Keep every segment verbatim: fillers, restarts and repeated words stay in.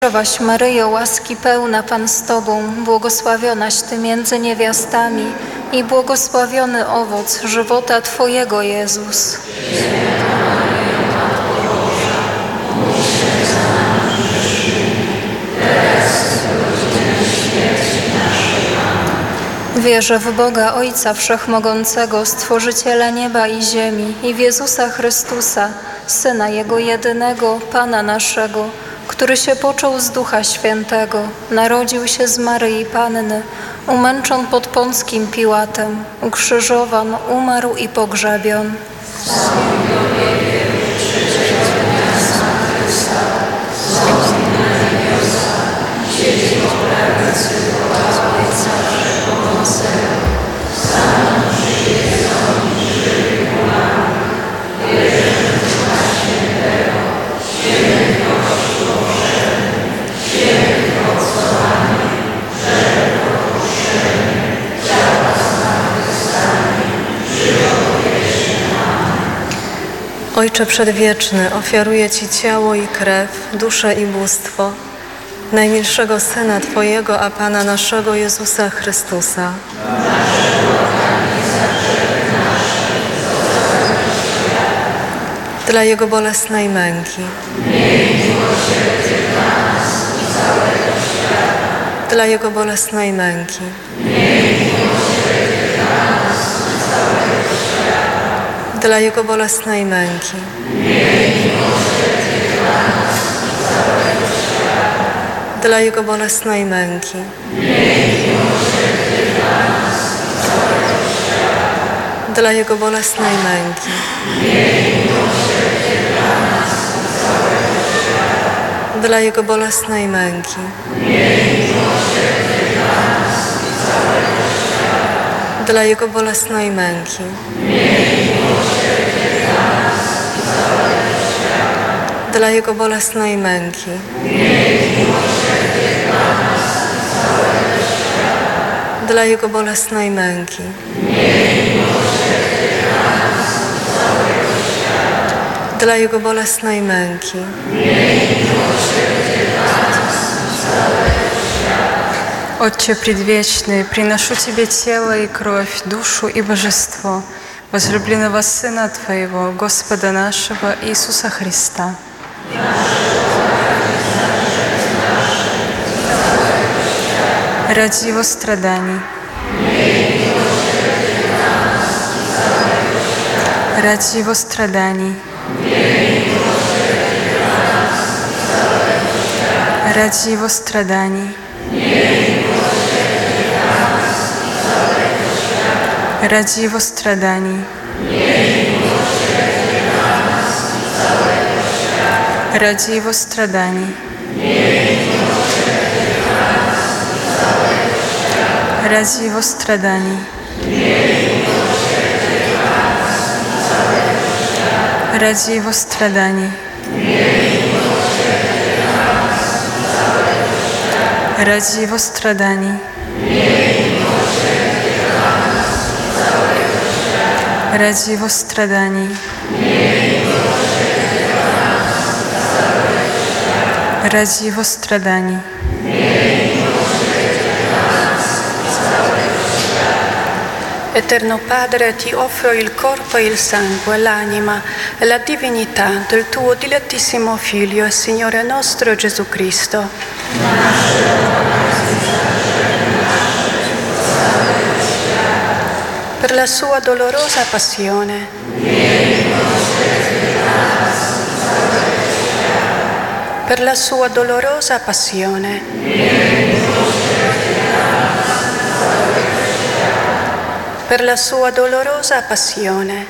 Zdrowaś Maryjo, łaski pełna, Pan z Tobą, błogosławionaś Ty między niewiastami i błogosławiony owoc żywota Twojego, Jezus. Wierzę w Boga, Ojca Wszechmogącego, Stworzyciela nieba i ziemi, i w Jezusa Chrystusa, Syna Jego jedynego, Pana naszego, który się począł z Ducha Świętego, narodził się z Maryi Panny, umęczon pod Pąckim Piłatem, ukrzyżowan, umarł i pogrzebion. Ojcze Przedwieczny, ofiaruję Ci ciało i krew, duszę i bóstwo najmilszego Syna Twojego, a Pana naszego Jezusa Chrystusa. Dla Jego bolesnej męki, dla Jego bolesnej męki, dla Jego bolesnej męki, dla Jego bolesnej męki, dla Jego bolesnej męki, dla Jego bolesnej męki, dla Jego bolesnej męki, dla Jego bolesnej męki, dla Jego bolesnej męki, dla Jego bolesnej męki, Отче Предвечный, приношу Тебе тело и кровь, душу и божество возлюбленного Сына Твоего, Господа нашего Иисуса Христа. Ради Его страданий, ради Его страданий, ради Его страданий, ради Его страданий, ради Его страданий, ради Его страданий, ради Его страданий, ради Его страданий, ради Его страданий, ради Его страданий, Eterno Padre, ti offro il corpo e il sangue, l'anima e la divinità del tuo dilettissimo Figlio e Signore nostro Gesù Cristo. Per la sua dolorosa passione, per la sua dolorosa passione, per la sua dolorosa passione,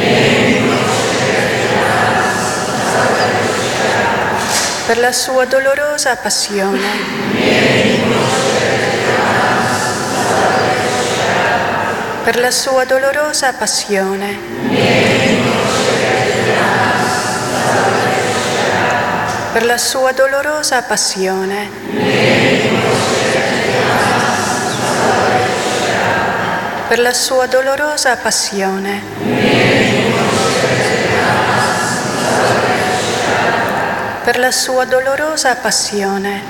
per la sua dolorosa passione, per la sua dolorosa passione, per la sua dolorosa passione, per la sua dolorosa passione, per la sua dolorosa passione,